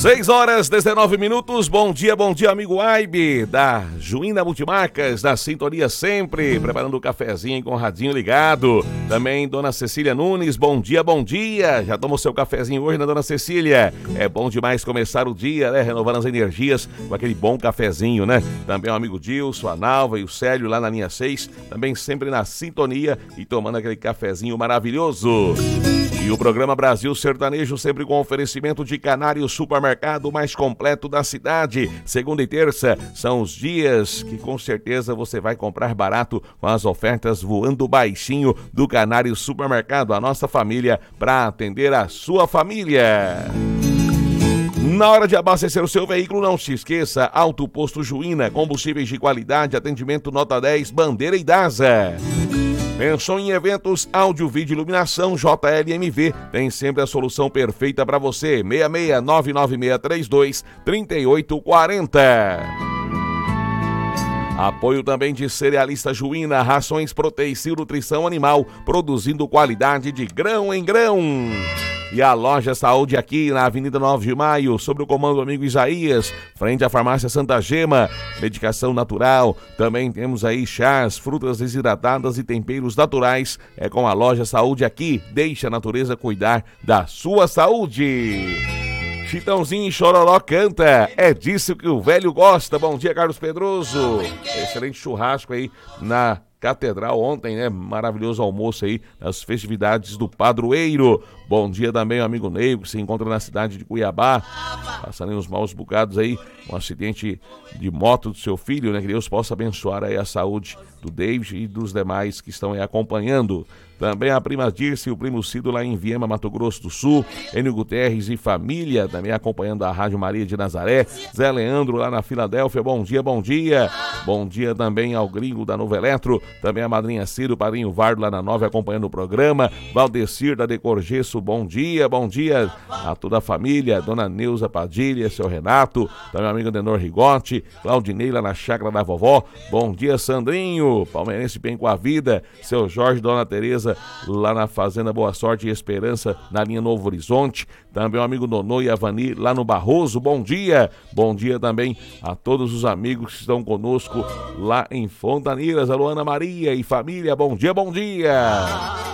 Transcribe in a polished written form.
6h19. Bom dia, amigo Aibe, da Juína Multimarcas, da sintonia sempre, preparando o cafezinho com o radinho ligado. Também Dona Cecília Nunes, bom dia. Já tomou seu cafezinho hoje, né, Dona Cecília? É bom demais começar o dia, né, renovando as energias com aquele bom cafezinho, né? Também o amigo Dilson, a Nalva e o Célio lá na linha 6, também sempre na sintonia e tomando aquele cafezinho maravilhoso. E o programa Brasil Sertanejo sempre com oferecimento de Canário Supermercado mais completo da cidade. Segunda e terça são os dias que com certeza você vai comprar barato com as ofertas voando baixinho do Canário Supermercado. A nossa família para atender a sua família. Na hora de abastecer o seu veículo, não se esqueça, Auto Posto Juína, combustíveis de qualidade, atendimento nota 10, Bandeira e DASA. Pensou em eventos, áudio, vídeo, iluminação, JLMV, tem sempre a solução perfeita para você, 66996323840. Apoio também de Cerealista Juína, rações Proteicil Nutrição Animal, produzindo qualidade de grão em grão. E a Loja Saúde aqui na Avenida 9 de Maio, sob o comando do amigo Isaías, frente à Farmácia Santa Gema, medicação natural. Também temos aí chás, frutas desidratadas e temperos naturais. É com a Loja Saúde aqui, deixa a natureza cuidar da sua saúde. Chitãozinho e Chororó canta, é disso que o velho gosta. Bom dia, Carlos Pedroso. Excelente churrasco aí na Catedral ontem, né? Maravilhoso almoço aí nas festividades do Padroeiro. Bom dia também ao amigo Ney, que se encontra na cidade de Cuiabá, passando uns maus bocados aí, um acidente de moto do seu filho, né? Que Deus possa abençoar aí a saúde do David e dos demais que estão aí acompanhando. Também a prima Dirce e o primo Cido lá em Viema, Mato Grosso do Sul. Enio Guterres e família também acompanhando a Rádio Maria de Nazaré. Zé Leandro lá na Filadélfia, bom dia. Bom dia também ao Gringo da Nova Eletro. Também a madrinha Ciro, o padrinho Vardo lá na 9 acompanhando o programa. Valdecir da Decor Gesso, bom dia a toda a família. Dona Neuza Padilha, seu Renato. Também a amiga Denor Rigotti. Claudinei lá na chácara da vovó. Bom dia, Sandrinho. Palmeirense bem com a vida. Seu Jorge, Dona Tereza lá na Fazenda Boa Sorte e Esperança, na linha Novo Horizonte. Também o amigo Nonô e a Vani lá no Barroso, bom dia também a todos os amigos que estão conosco lá em Fontaneiras. Alô, Ana Maria e família, bom dia.